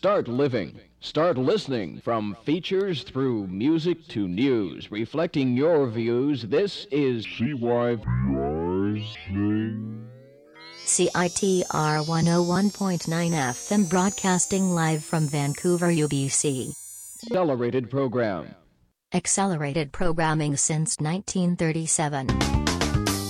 Start living. Start listening. From features through music to news, reflecting your views. This is CYPR's thing. CITR 101.9 FM broadcasting live from Vancouver, UBC. Accelerated program. Accelerated programming since 1937.